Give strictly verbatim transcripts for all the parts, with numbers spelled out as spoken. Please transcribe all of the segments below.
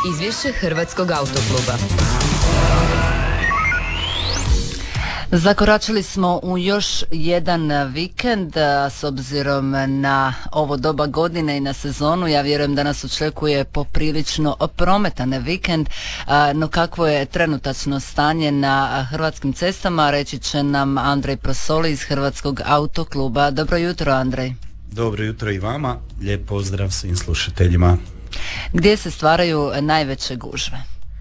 Izvješće Hrvatskog autokluba. Zakoračili smo u još jedan vikend, s obzirom na ovo doba godine i na sezonu. Ja vjerujem da nas očekuje poprilično prometan vikend, no kakvo je trenutačno stanje na hrvatskim cestama, reći će nam Andrej Prosoli iz Hrvatskog autokluba. Dobro jutro, Andrej. Dobro jutro i vama, lijep pozdrav svim slušateljima. Gdje se stvaraju najveće gužve?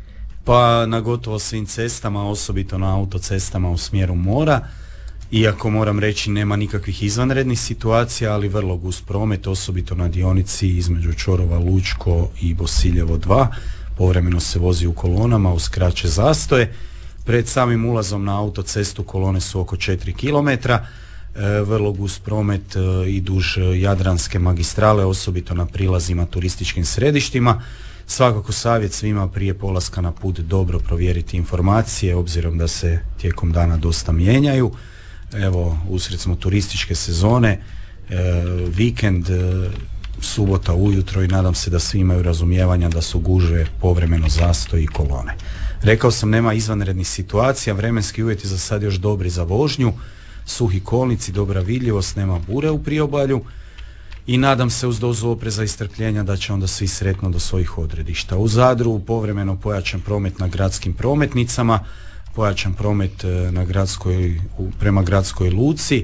Pa na gotovo svim cestama, osobito na autocestama u smjeru mora. Iako moram reći nema nikakvih izvanrednih situacija, ali vrlo gust promet, osobito na dionici između Čorova Lučko i Bosiljevo dva. Povremeno se vozi u kolonama uz kraće zastoje. Pred samim ulazom na autocestu kolone su oko četiri kilometra. E, vrlo gust promet e, i duž Jadranske magistrale, osobito na prilazima turističkim središtima. Svakako savjet svima prije polaska na put dobro provjeriti informacije, obzirom da se tijekom dana dosta mijenjaju. Evo, usred smo turističke sezone, e, vikend, e, subota ujutro i nadam se da svi imaju razumijevanja da su gužve povremeno zastoj i kolone. Rekao sam, nema izvanrednih situacija, vremenski uvjeti za sad još dobri za vožnju, suhi kolnici, dobra vidljivost, nema bure u priobalju. I nadam se uz dozu opreza i strpljenja da će onda svi sretno do svojih odredišta. U Zadru povremeno pojačan promet na gradskim prometnicama, pojačan promet na gradskoj, prema gradskoj luci,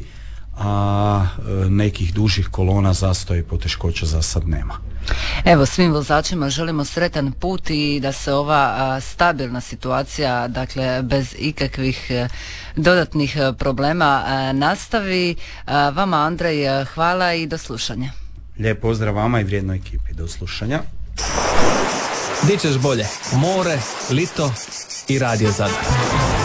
a nekih dužih kolona zastoja i poteškoća za sad nema. Evo, svim vozačima želimo sretan put i da se ova a, stabilna situacija, dakle bez ikakvih a, dodatnih a, problema a, nastavi. A, vama, Andrej, a, hvala i do slušanja. Lijep pozdrav vama i vrijednoj ekipi. Do slušanja. Di ćeš bolje? More, lito i Radio Zadar.